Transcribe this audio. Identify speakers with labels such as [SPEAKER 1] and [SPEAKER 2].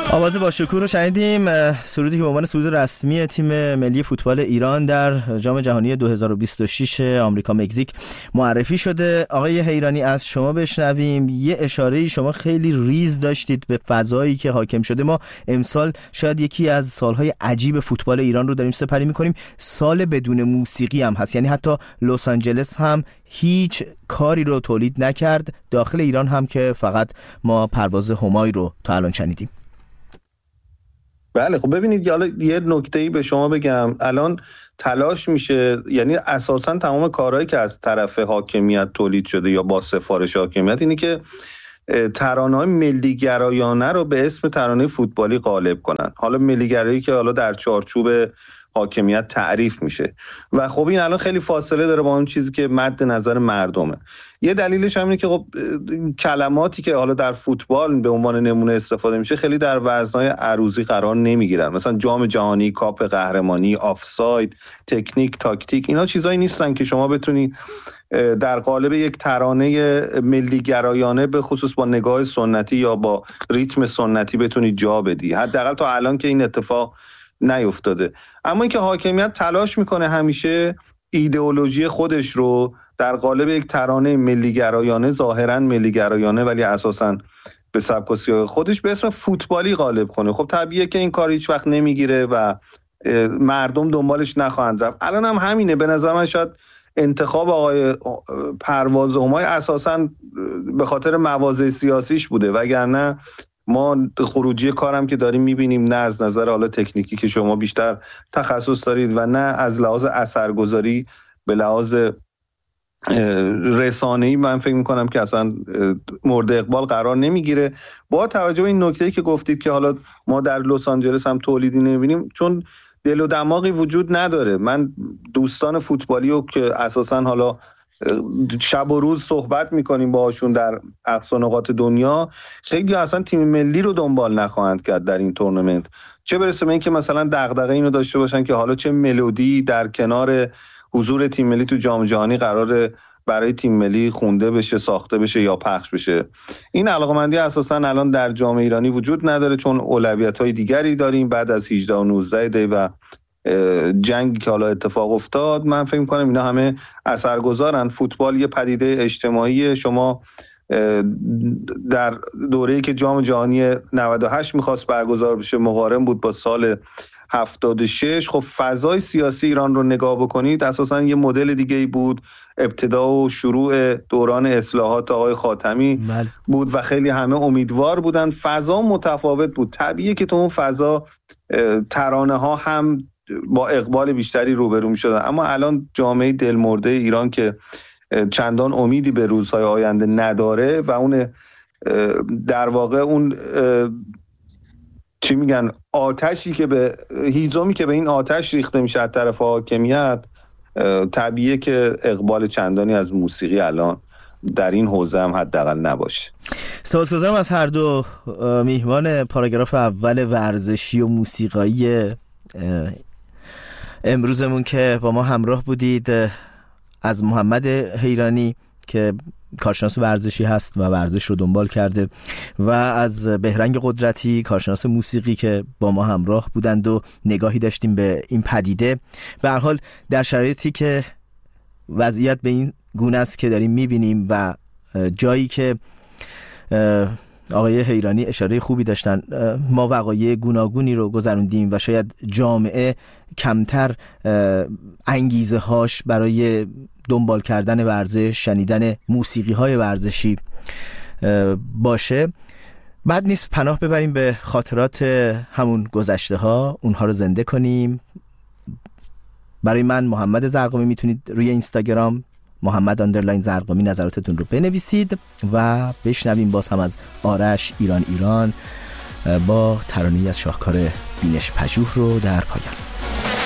[SPEAKER 1] آواز با شکوه رو شنیدیم، سرودی که به عنوان سرود رسمی تیم ملی فوتبال ایران در جام جهانی 2026 آمریکا مکزیک معرفی شده. آقای حیرانی از شما بشنویم. یه اشاره‌ای شما خیلی ریز داشتید به فضایی که حاکم شده. ما امسال شاید یکی از سالهای عجیب فوتبال ایران رو داریم سپری می‌کنیم. سال بدون موسیقی هم هست، یعنی حتی لس آنجلس هم هیچ کاری رو تولید نکرد، داخل ایران هم که فقط ما پرواز همای رو تا الان شنیدیم.
[SPEAKER 2] بله خب ببینید، حالا یه نکته‌ای به شما بگم. الان تلاش میشه، یعنی اساساً تمام کارهایی که از طرف حاکمیت تولید شده یا با سفارش حاکمیت، اینه که ترانه‌های ملی‌گرایانه رو به اسم ترانه فوتبالی غالب کنن. حالا ملی‌گرایی که حالا در چارچوب حاکمیت تعریف میشه و خب این الان خیلی فاصله داره با اون چیزی که مد نظر مردمه. یه دلیلش هم اینه که خب کلماتی که حالا در فوتبال به عنوان نمونه استفاده میشه خیلی در وزنهای عروضی قرار نمیگیرن. مثلا جام جهانی، کاپ قهرمانی، آفساید، تکنیک، تاکتیک، اینا چیزایی نیستن که شما بتونی در قالب یک ترانه ملی گرایانه به خصوص با نگاه سنتی یا با ریتم سنتی بتونی جا بدی. حداقل تا الان که این اتفاق نیفتاده. اما اینکه حاکمیت تلاش میکنه همیشه ایدئولوژی خودش رو در قالب یک ترانه ملی گرایانه، ظاهرا ملی گرایانه ولی اساساً به سبک و سیاق خودش، به اسم فوتبالی غالب کنه. خب طبیعیه که این کار هیچ وقت نمیگیره و مردم دنبالش نخواهند رفت. الان هم همینه. به نظر من شاید انتخاب آقای پرواز همای اساساً به خاطر مواضع سیاسیش بوده، وگرنه ما خروجی کارم که داریم میبینیم، نه از نظر حالا تکنیکی که شما بیشتر تخصص دارید و نه از لحاظ اثرگذاری به لحاظ رسانه‌ای، من فکر میکنم که اصلا مورد اقبال قرار نمیگیره. با توجه به این نکته‌ای که گفتید که حالا ما در لس آنجلس هم تولیدی نمیبینیم، چون دل و دماغی وجود نداره. من دوستان فوتبالی رو که اساسا حالا شب و روز صحبت میکنیم باهاشون در اقصا نقاط دنیا، خیلی اصلا تیم ملی رو دنبال نخواهند کرد در این تورنمنت، چه برسه به این که مثلا دغدغه اینو داشته باشن که حالا چه ملودی در کنار حضور تیم ملی تو جام جهانی قراره برای تیم ملی خونده بشه، ساخته بشه یا پخش بشه. این علاقه‌مندی اساسا الان در جامعه ایرانی وجود نداره، چون اولویت‌های دیگری داریم بعد از 18 و 19 دی و جنگی که حالا اتفاق افتاد. من فکر می‌کنم اینا همه اثرگذارن. فوتبال یه پدیده اجتماعی. شما در دوره‌ای که جام جهانی 98 می‌خواست برگزار بشه مقارن بود با سال 76. خب فضای سیاسی ایران رو نگاه بکنید، اساساً یه مدل دیگه‌ای بود. ابتدا و شروع دوران اصلاحات آقای خاتمی بود و خیلی همه امیدوار بودن. فضا متفاوت بود. طبیعیه که تو اون فضا ترانه‌ها هم با اقبال بیشتری روبرو می‌شدن. اما الان جامعه دلمرده ایران که چندان امیدی به روزهای آینده نداره و اون در واقع اون چی میگن آتشی که به هیزمی که به این آتش ریخته میشه از طرف حاکمیت، طبیعیه که اقبال چندانی از موسیقی الان در این حوزه هم حداقل نباشه.
[SPEAKER 1] سپاسگزارم از هر دو میهمان پاراگراف اول ورزشی و موسیقایی امروزمون که با ما همراه بودید. از محمد حیرانی که کارشناس ورزشی هست و ورزش رو دنبال کرده و از بهرنگ قدرتی کارشناس موسیقی که با ما همراه بودند و نگاهی داشتیم به این پدیده. به هر حال در شرایطی که وضعیت به این گونه است که داریم میبینیم و جایی که آقای حیرانی اشاره خوبی داشتن، ما وقایع گوناگونی رو گذروندیم و شاید جامعه کمتر انگیزه هاش برای دنبال کردن ورزش، شنیدن موسیقی های ورزشی باشه. بد نیست پناه ببریم به خاطرات همون گذشته ها، اونها رو زنده کنیم. برای من محمد زرقامی میتونید روی اینستاگرام محمد_زرقامی نظراتتون رو بنویسید و بشنویم باز هم از آرش ایران با ترانه‌ای از شاهکار بینش پژوه رو در پایان.